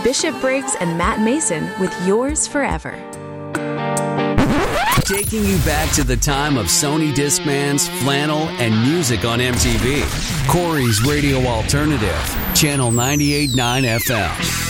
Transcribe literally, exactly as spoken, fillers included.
Bishop Briggs and Matt Mason with Yours Forever. Taking you back to the time of Sony Discmans, flannel, and music on M T V. Corey's Radio Alternative, Channel ninety-eight point nine F M.